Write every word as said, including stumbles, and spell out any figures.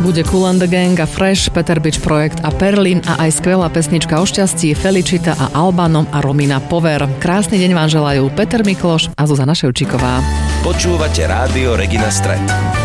Bude Kool and the Gang a Fresh, Peter Bič Projekt a Perlin a aj skvelá pesnička o šťastí Felicita a Albanom a Romina Pover. Krásny deň vám želajú Peter Mikloš a Zuzana Ševčíková. Počúvate Rádio Regina Stret.